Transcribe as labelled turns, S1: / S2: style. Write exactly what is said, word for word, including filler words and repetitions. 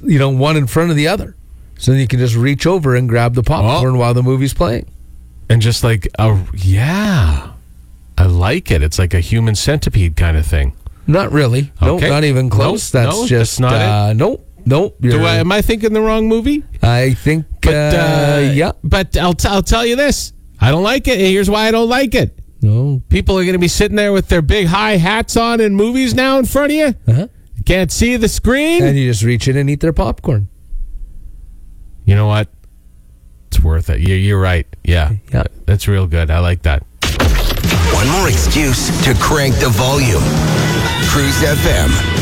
S1: you know, one in front of the other. So then you can just reach over and grab the popcorn oh. while the movie's playing.
S2: And just like, a, yeah, I like it. It's like a human centipede kind of thing.
S1: Not really. Okay. No, not even close. Nope. That's
S2: no,
S1: just,
S2: that's not
S1: uh,
S2: it.
S1: Nope. Nope.
S2: Do I, am I thinking the wrong movie?
S1: I think,
S2: but,
S1: uh,
S2: uh,
S1: yeah.
S2: But I'll, t- I'll tell you this. I don't like it. And here's why I don't like it.
S1: No.
S2: People are going to be sitting there with their big high hats on in movies now in front of you.
S1: Uh-huh.
S2: You can't see the screen.
S1: And you just reach in and eat their popcorn.
S2: You know what? It's worth it. You're, you're right. Yeah.
S1: Yeah.
S2: That's real good. I like that.
S3: One more excuse to crank the volume. Cruise F M.